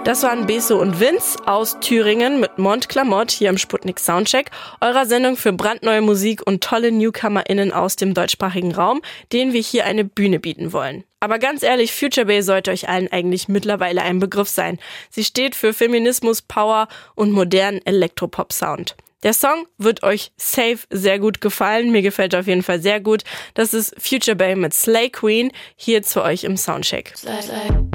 Das waren Beso und Vince aus Thüringen mit Mont Clamotte hier im Sputnik Soundcheck, eurer Sendung für brandneue Musik und tolle NewcomerInnen aus dem deutschsprachigen Raum, denen wir hier eine Bühne bieten wollen. Aber ganz ehrlich, Future Bae sollte euch allen eigentlich mittlerweile ein Begriff sein. Sie steht für Feminismus, Power und modernen Elektropop-Sound. Der Song wird euch safe sehr gut gefallen. Mir gefällt er auf jeden Fall sehr gut. Das ist Future Bae mit Slay Queen hier zu euch im Soundcheck.